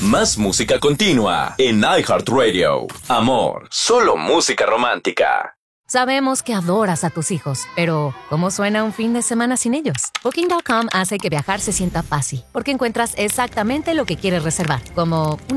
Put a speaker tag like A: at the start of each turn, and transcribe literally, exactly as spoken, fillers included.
A: Más música continua en iHeartRadio. Amor, solo música romántica.
B: Sabemos que adoras a tus hijos, pero ¿cómo suena un fin de semana sin ellos? Booking punto com hace que viajar se sienta fácil, porque encuentras exactamente lo que quieres reservar, como